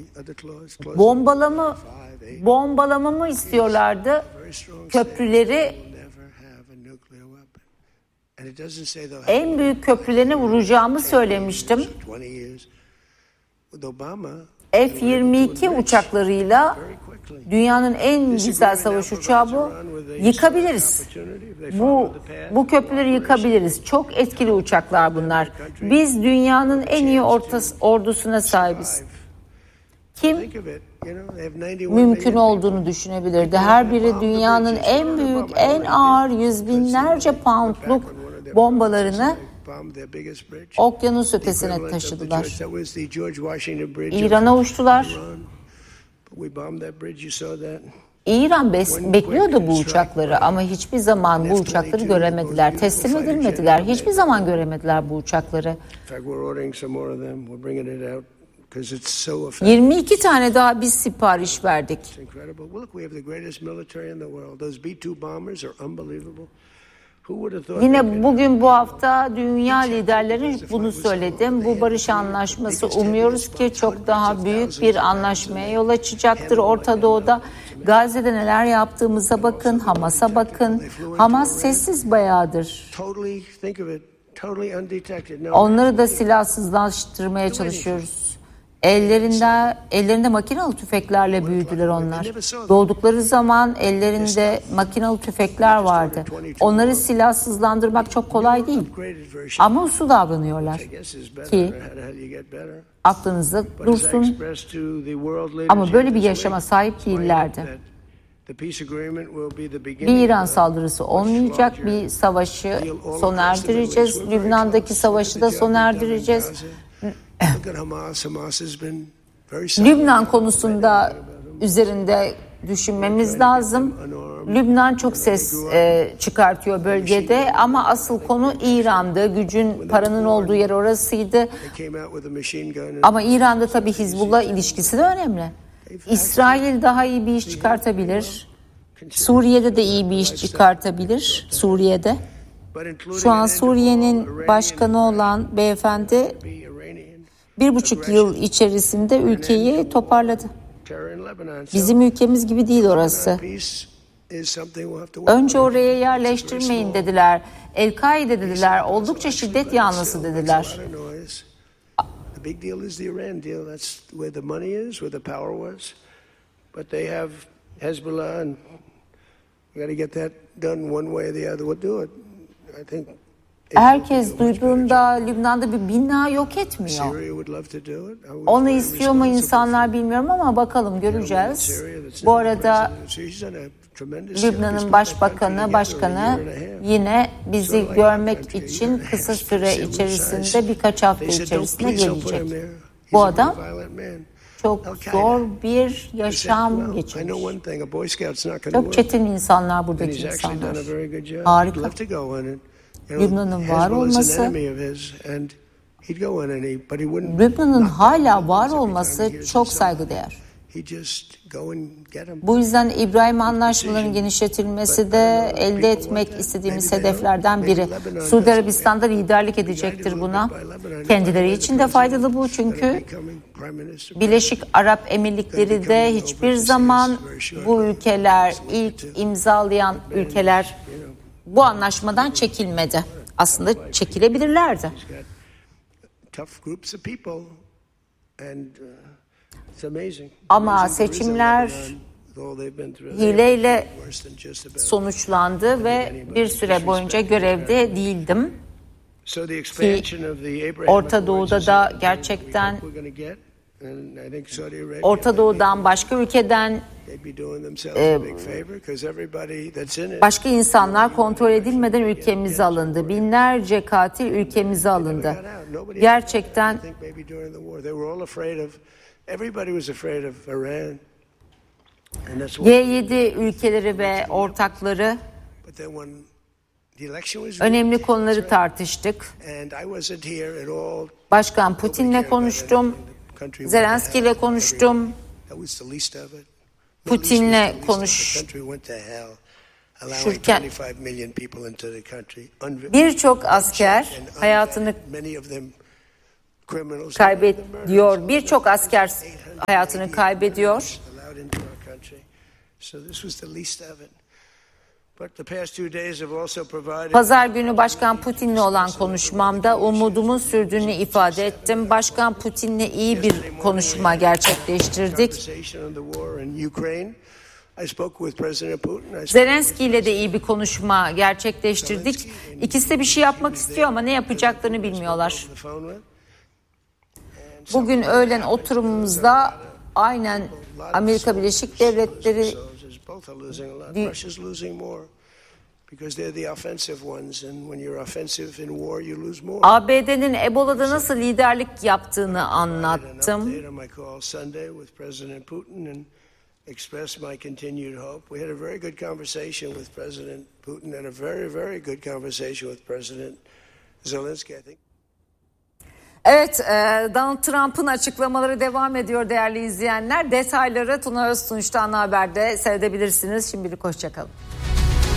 bombalamamı istiyorlardı. Köprüleri, en büyük köprülerine vuracağımı söylemiştim. F-22 uçaklarıyla dünyanın en güzel savaş uçağı bu. Yıkabiliriz. Bu köprüleri yıkabiliriz. Çok etkili uçaklar bunlar. Biz dünyanın en iyi ordusuna sahibiz. Kim mümkün olduğunu düşünebilirdi? Her biri dünyanın en büyük, en ağır yüz binlerce poundluk bombalarını okyanus ötesine taşıdılar. İran'a uçtular. İran bekliyordu bu uçakları ama hiçbir zaman bu uçakları göremediler. Teslim edilmediler. Hiçbir zaman göremediler bu uçakları. 22 tane daha biz sipariş verdik. Yine bugün bu hafta dünya liderleri bunu söyledim. Bu barış anlaşması umuyoruz ki çok daha büyük bir anlaşmaya yol açacaktır Orta Doğu'da. Gazze'de neler yaptığımıza bakın, Hamas'a bakın. Hamas sessiz bayağıdır. Onları da silahsızlaştırmaya çalışıyoruz. Ellerinde makinalı tüfeklerle büyüdüler onlar. Doğdukları zaman ellerinde makinalı tüfekler vardı. Onları silahsızlandırmak çok kolay değil. Ama uslu davranıyorlar ki aklınızda dursun. Ama böyle bir yaşama sahip değillerdi. Bir İran saldırısı olmayacak, bir savaşı sona erdireceğiz. Lübnan'daki savaşı da sona erdireceğiz. Lübnan konusunda üzerinde düşünmemiz lazım. Lübnan çok ses çıkartıyor bölgede ama asıl konu İran'dı. Gücün, paranın olduğu yer orasıydı. Ama İran'da tabii Hizbullah ilişkisi de önemli. İsrail daha iyi bir iş çıkartabilir. Suriye'de de iyi bir iş çıkartabilir. Suriye'de. Şu an Suriye'nin başkanı olan beyefendi 1,5 yıl içerisinde ülkeyi toparladı. Bizim ülkemiz gibi değil orası. Önce oraya yerleştirmeyin dediler. El-Kaide dediler. Oldukça şiddet yanlısı dediler. Herkes duyduğunda Lübnan'da bir bina yok etmiyor. Onu istiyor mu insanlar bilmiyorum ama bakalım göreceğiz. Bu arada Lübnan'ın başkanı yine bizi görmek için kısa süre içerisinde birkaç hafta içerisinde gelecek. Bu adam çok zor bir yaşam geçirmiş. Çok çetin insanlar buradaki insanlar. Harika. Lübnan'ın var olması, Lübnan'ın hala var olması çok saygıdeğer. Bu yüzden İbrahim Anlaşmaları'nın genişletilmesi de elde etmek istediğimiz hedeflerden biri. Suudi Arabistan'da liderlik edecektir buna. Kendileri için de faydalı bu çünkü Birleşik Arap Emirlikleri de hiçbir zaman bu ülkeler, ilk imzalayan ülkeler bu anlaşmadan çekilmedi. Aslında çekilebilirlerdi. Ama seçimler hileyle sonuçlandı ve bir süre boyunca görevde değildim. Ki Orta Doğu'da da gerçekten Orta Doğu'dan başka ülkeden başka insanlar kontrol edilmeden ülkemize alındı. Binlerce katil ülkemize alındı. Gerçekten G7 ülkeleri ve ortakları önemli konuları tartıştık. Başkan Putin'le konuştum. Zelenski'yle konuştum. Putin'le konuşurken birçok asker hayatını kaybediyor. Birçok asker hayatını kaybediyor. Pazar günü Başkan Putin'le olan konuşmamda umudumun sürdüğünü ifade ettim. Başkan Putin'le iyi bir konuşma gerçekleştirdik. Zelenski ile de iyi bir konuşma gerçekleştirdik. İkisi de bir şey yapmak istiyor ama ne yapacaklarını bilmiyorlar. Bugün öğlen oturumumuzda aynen Amerika Birleşik Devletleri ABD'nin Ebola'da nasıl liderlik yaptığını anlattım. Express my continued hope. We had a very good conversation with President Putin and a very, very good conversation with President Zelensky, I think. Evet, Donald Trump'ın açıklamaları devam ediyor değerli izleyenler. Detayları Tuna Öztunç'ta Ana Haber'de seyredebilirsiniz. Şimdilik hoşça kalın.